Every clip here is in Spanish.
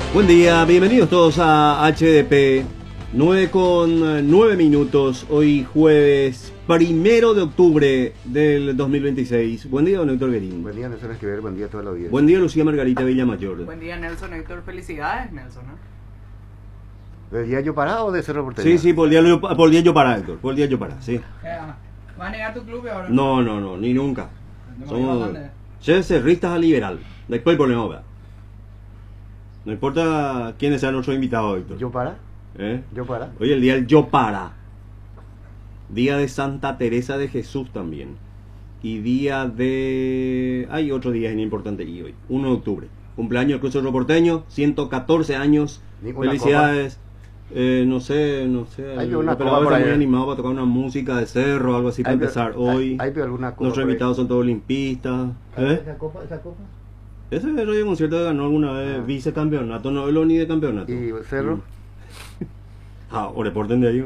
Buen día, bienvenidos todos a HDP, 9:09. Hoy jueves 1 de octubre del 2026. Buen día, don Héctor Guerín. Buen día, Nelson Esquivel, buen día a toda la audiencia. Buen día, Lucía Margarita Villamayor. Buen día, Nelson Héctor, felicidades, Nelson, ¿no? ¿Del día yo parado o de Cerro Porteño? Sí, por el día yo para, Héctor, por el día yo para, sí. ¿Vas a negar tu club ahora? No, ni nunca. Somos cerristas a liberal, después el problema, ¿verdad? No importa quiénes sean nuestros invitados, Héctor. ¿Yo para? ¿Yo para? Hoy el día del yo para. Día de Santa Teresa de Jesús también. Y día de... Hay otro día importante aquí hoy. 1 de octubre. Cumpleaños del Club Cerro Porteño. 114 años. Felicidades. No sé. Hay El una operador copa está muy por animado para tocar una música de cerro, algo así para empezar hoy. ¿Hay alguna copa? Nuestros invitados son todos olimpistas. ¿Esa copa? Ese rollo concierto que ganó alguna vez vicecampeonato, no lo ni de campeonato. ¿Y Cerro? O reporten de ahí.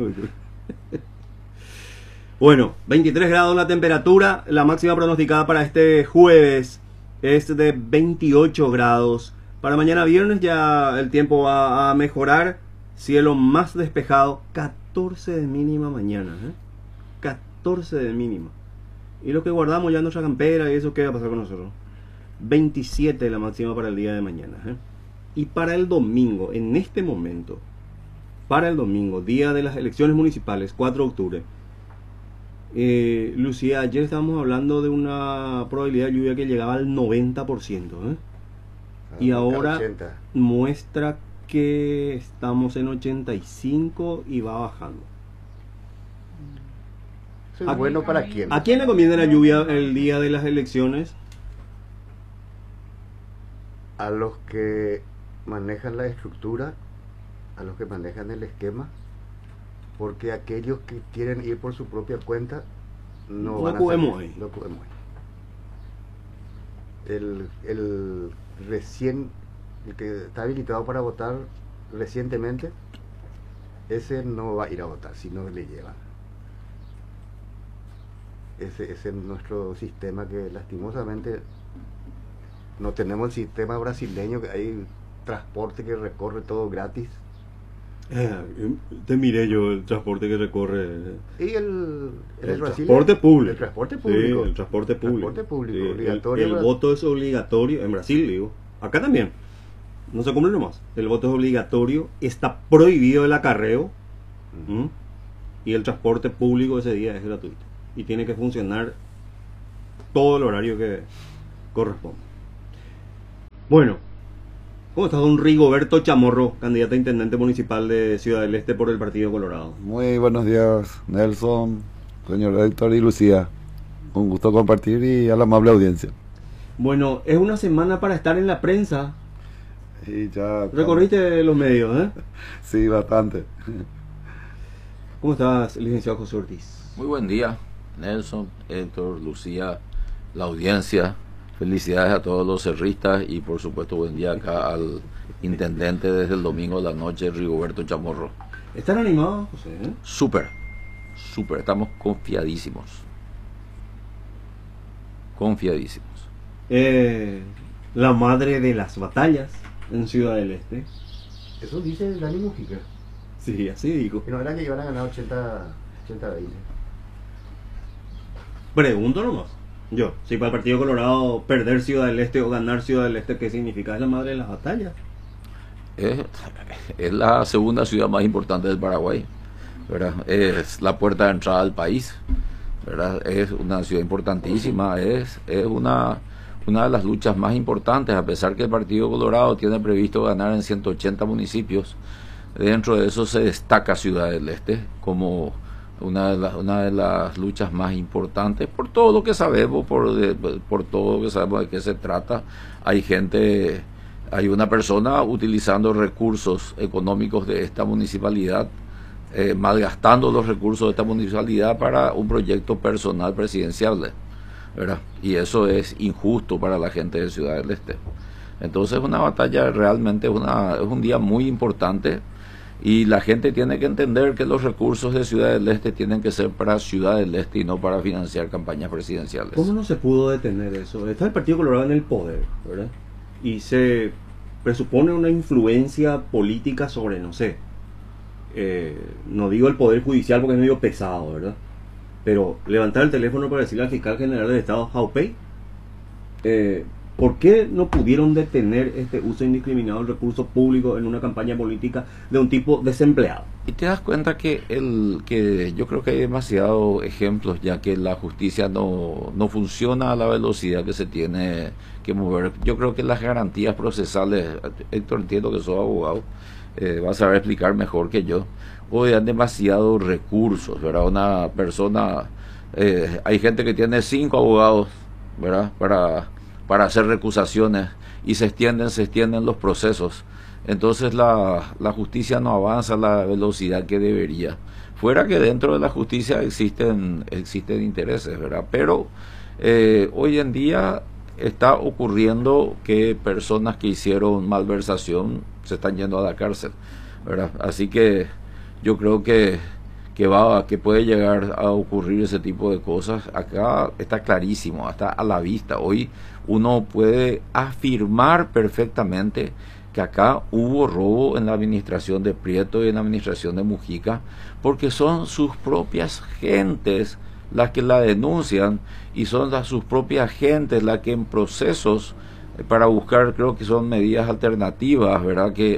Bueno, 23 grados la temperatura, la máxima pronosticada para este jueves es de 28 grados. Para mañana viernes ya el tiempo va a mejorar, cielo más despejado, 14 de mínima mañana, 14 de mínima. Y lo que guardamos ya en nuestra campera y eso, ¿qué va a pasar con nosotros? 27 la máxima para el día de mañana. Y para el domingo, en este momento, para el domingo, día de las elecciones municipales, 4 de octubre. Lucía, ayer estábamos hablando de una probabilidad de lluvia que llegaba al 90%. Y ahora 80. muestra que estamos en 85 y va bajando. ¿Eso es bueno para quién? ¿A quién le conviene la lluvia el día de las elecciones? A los que manejan la estructura, a los que manejan el esquema, porque aquellos que quieren ir por su propia cuenta no van a podemos salir. No podemos ir. El que está habilitado para votar recientemente, ese no va a ir a votar si no le llevan. Ese es nuestro sistema, que lastimosamente no tenemos el sistema brasileño, que hay transporte que recorre todo gratis. Te miré yo el transporte que recorre. Y el transporte público. El transporte público. Sí, el transporte público. Sí, El obligatorio. voto es obligatorio. En Brasil, digo. Acá también. No se cumple nomás. El voto es obligatorio. Está prohibido el acarreo. Y el transporte público ese día es gratuito. Y tiene que funcionar todo el horario que corresponde. Bueno. ¿Cómo está don Rigoberto Chamorro, candidato a intendente municipal de Ciudad del Este por el Partido Colorado? Muy buenos días, Nelson, señor Héctor y Lucía. Un gusto compartir y a la amable audiencia. Bueno, es una semana para estar en la prensa. Y ya ¿Recorriste los medios, Sí, bastante. ¿Cómo estás, licenciado José Ortiz? Muy buen día, Nelson, Héctor, Lucía, la audiencia. Felicidades a todos los cerristas y por supuesto buen día acá al intendente desde el domingo de la noche, Rigoberto Chamorro. ¿Están animados, José? Súper, estamos confiadísimos. La madre de las batallas en Ciudad del Este. Eso dice Dani Mujica. Sí, así digo. Y no era que iban a ganar 80-20. Pregunto nomás. Yo, si para el Partido Colorado perder Ciudad del Este o ganar Ciudad del Este, ¿qué significa? Es la madre de las batallas. Es la segunda ciudad más importante del Paraguay, ¿verdad? Es la puerta de entrada al país, ¿verdad? Es una ciudad importantísima, es una de las luchas más importantes, a pesar que el Partido Colorado tiene previsto ganar en 180 municipios. Dentro de eso se destaca Ciudad del Este como una de las luchas más importantes, por todo lo que sabemos, por todo lo que sabemos de qué se trata. Hay una persona utilizando recursos económicos de esta municipalidad, malgastando los recursos de esta municipalidad para un proyecto personal presidencial, ¿verdad? Y eso es injusto para la gente de Ciudad del Este. Entonces una batalla realmente es un día muy importante. Y la gente tiene que entender que los recursos de Ciudad del Este tienen que ser para Ciudad del Este y no para financiar campañas presidenciales. ¿Cómo no se pudo detener eso? Está el Partido Colorado en el poder, ¿verdad? Y se presupone una influencia política sobre, no sé, no digo el Poder Judicial porque es medio pesado, ¿verdad? Pero levantar el teléfono para decirle al fiscal general del Estado, how pay, ¿por qué no pudieron detener este uso indiscriminado del recurso público en una campaña política de un tipo desempleado? Y te das cuenta que yo creo que hay demasiados ejemplos ya que la justicia no funciona a la velocidad que se tiene que mover. Yo creo que las garantías procesales, Héctor, entiendo que sos abogado, vas a saber explicar mejor que yo, hoy dan demasiados recursos, ¿verdad? Una persona, hay gente que tiene 5 abogados, ¿verdad? Para hacer recusaciones y se extienden los procesos. Entonces la justicia no avanza a la velocidad que debería. Fuera que dentro de la justicia existen intereses, ¿verdad? Pero hoy en día está ocurriendo que personas que hicieron malversación se están yendo a la cárcel, ¿verdad? Así que yo creo que puede llegar a ocurrir ese tipo de cosas. Acá está clarísimo, está a la vista. Hoy uno puede afirmar perfectamente que acá hubo robo en la administración de Prieto y en la administración de Mujica, porque son sus propias gentes las que la denuncian y son sus propias gentes las que en procesos para buscar, creo que son medidas alternativas, ¿verdad? Que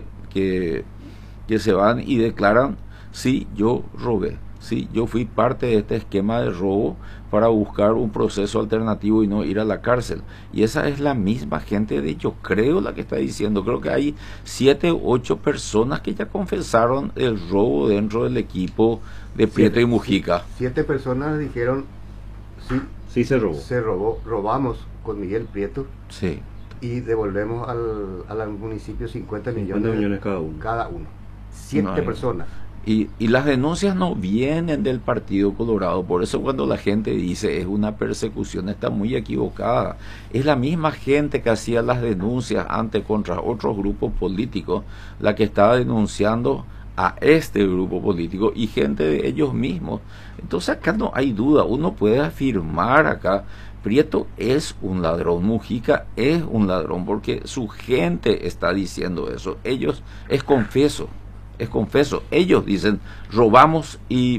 se van y declaran: sí, yo robé, sí, yo fui parte de este esquema de robo para buscar un proceso alternativo y no ir a la cárcel. Y esa es la misma gente, de yo creo, la que está diciendo. Creo que hay 7 u 8 personas que ya confesaron el robo dentro del equipo de Prieto y Mujica. 7 personas dijeron: Sí se robó. Se robó, robamos con Miguel Prieto. Sí. Y devolvemos al municipio 50 millones cada uno. 7 personas. Y las denuncias no vienen del Partido Colorado. Por eso cuando la gente dice es una persecución, está muy equivocada. Es la misma gente que hacía las denuncias antes contra otros grupos políticos la que estaba denunciando a este grupo político y gente de ellos mismos. Entonces acá no hay duda. Uno puede afirmar acá: Prieto es un ladrón, Mujica es un ladrón, porque su gente está diciendo eso. Ellos, es confeso, ellos dicen: robamos y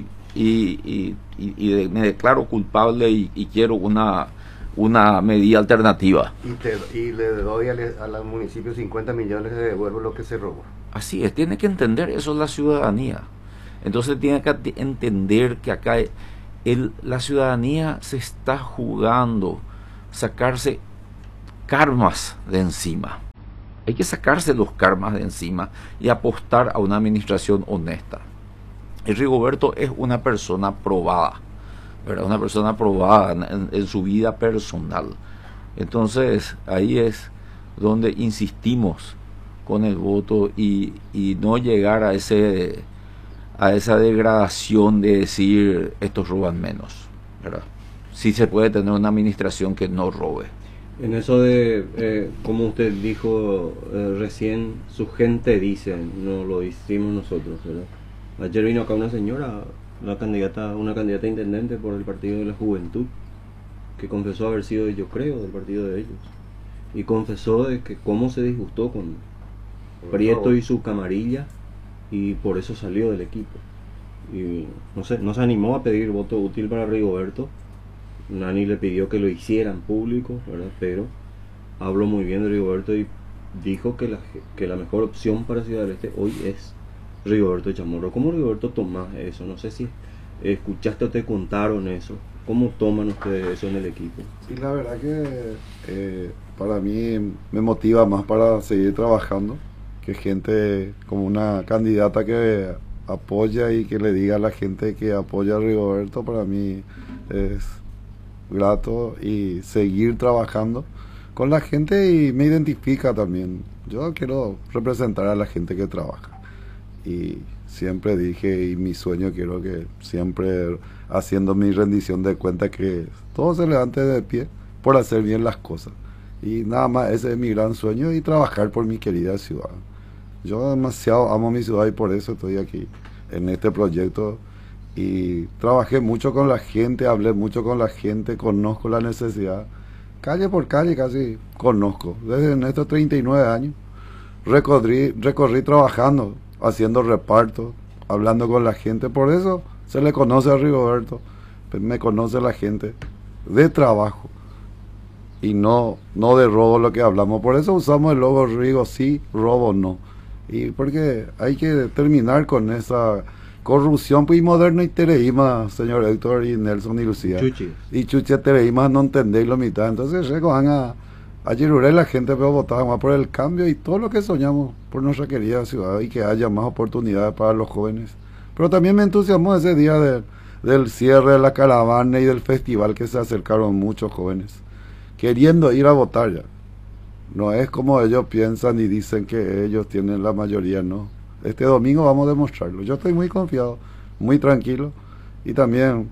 me declaro culpable y quiero una medida alternativa. Y le doy al municipio 50 millones, le devuelvo lo que se robó. Así es, tiene que entender eso la ciudadanía. Entonces tiene que entender que acá la ciudadanía se está jugando sacarse karmas de encima. Hay que sacarse los karmas de encima y apostar a una administración honesta. Y Rigoberto es una persona probada, ¿verdad? Una persona probada en su vida personal. Entonces ahí es donde insistimos con el voto y no llegar a esa degradación de decir estos roban menos, ¿verdad? Sí se puede tener una administración que no robe. En eso de, como usted dijo recién, su gente dice, no lo hicimos nosotros, ¿verdad? Ayer vino acá una señora, una candidata a intendente por el Partido de la Juventud, que confesó haber sido, yo creo, del partido de ellos, y confesó de que cómo se disgustó con Prieto y su camarilla, y por eso salió del equipo. Y no se animó a pedir voto útil para Rigoberto. Nani le pidió que lo hicieran público, ¿verdad? Pero habló muy bien de Rigoberto y dijo que la mejor opción para Ciudad del Este hoy es Rigoberto Chamorro. ¿Cómo Rigoberto tomás eso? No sé si escuchaste o te contaron eso. ¿Cómo toman ustedes eso en el equipo? Sí, la verdad que para mí me motiva más para seguir trabajando, que gente como una candidata que apoya y que le diga a la gente que apoya a Rigoberto, para mí es grato, y seguir trabajando con la gente, y me identifica también. Yo quiero representar a la gente que trabaja, y siempre dije, y mi sueño quiero que siempre haciendo mi rendición de cuentas, que todo se levante de pie por hacer bien las cosas, y nada más. Ese es mi gran sueño, y trabajar por mi querida ciudad. Yo demasiado amo mi ciudad y por eso estoy aquí en este proyecto. Y trabajé mucho con la gente, hablé mucho con la gente, conozco la necesidad. Calle por calle casi conozco. Desde estos 39 años recorrí trabajando, haciendo reparto, hablando con la gente. Por eso se le conoce a Rigoberto, me conoce la gente de trabajo y no de robo lo que hablamos. Por eso usamos el logo Rigo sí, robo no. Y porque hay que terminar con esa corrupción, pues, y moderno y tereíma, señor Héctor y Nelson y Lucía. Chuchi. Y chuche tereíma no entendéis lo mitad. Entonces van a Yeruré la gente pero votaba más por el cambio y todo lo que soñamos por nuestra querida ciudad y que haya más oportunidades para los jóvenes. Pero también me entusiasmó ese día del cierre de la caravana y del festival, que se acercaron muchos jóvenes queriendo ir a votar ya. No es como ellos piensan y dicen que ellos tienen la mayoría, no. Este domingo vamos a demostrarlo. Yo estoy muy confiado, muy tranquilo y también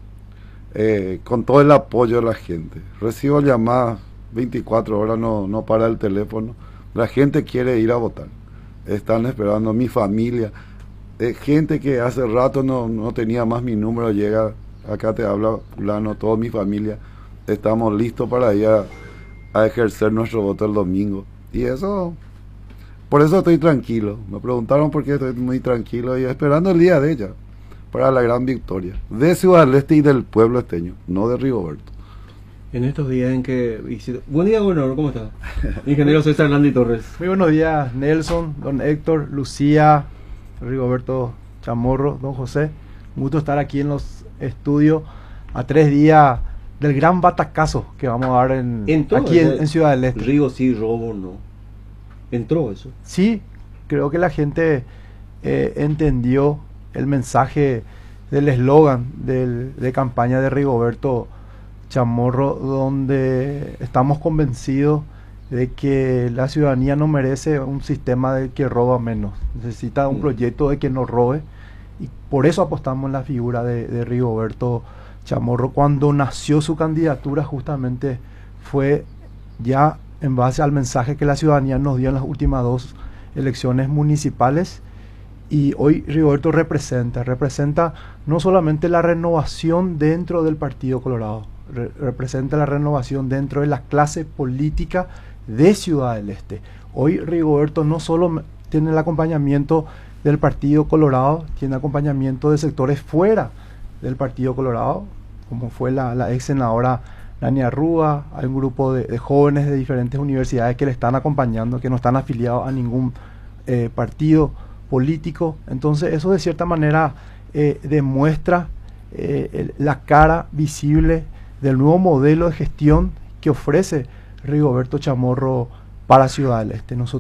con todo el apoyo de la gente. Recibo llamadas 24 horas, no para el teléfono. La gente quiere ir a votar. Están esperando, mi familia. Gente que hace rato no tenía más mi número, llega, acá te habla fulano, toda mi familia. Estamos listos para ir a ejercer nuestro voto el domingo. Y eso, por eso estoy tranquilo. Me preguntaron por qué estoy muy tranquilo y esperando el día de ella, para la gran victoria de Ciudad del Este y del pueblo esteño, no de Rigoberto. En estos días en que buen día, gobernador, ¿cómo está? Ingeniero César Landi Torres. Muy buenos días, Nelson, don Héctor, Lucía, Rigoberto Chamorro, don José. Un gusto estar aquí en los estudios a 3 días del gran batacazo que vamos a dar aquí en Ciudad del Este. Rigo sí, robo no. ¿Entró eso? Sí, creo que la gente entendió el mensaje del eslogan de campaña de Rigoberto Chamorro, donde estamos convencidos de que la ciudadanía no merece un sistema de que roba menos, necesita un proyecto de que no robe, y por eso apostamos en la figura de Rigoberto Chamorro. Cuando nació su candidatura justamente fue ya en base al mensaje que la ciudadanía nos dio en las últimas 2 elecciones municipales, y hoy Rigoberto representa no solamente la renovación dentro del Partido Colorado, representa la renovación dentro de la clase política de Ciudad del Este. Hoy Rigoberto no solo tiene el acompañamiento del Partido Colorado, tiene acompañamiento de sectores fuera del Partido Colorado, como fue la ex senadora Nania Rúa. Hay un grupo de jóvenes de diferentes universidades que le están acompañando, que no están afiliados a ningún partido político. Entonces eso de cierta manera demuestra la cara visible del nuevo modelo de gestión que ofrece Rigoberto Chamorro para Ciudad del Este. Nosotros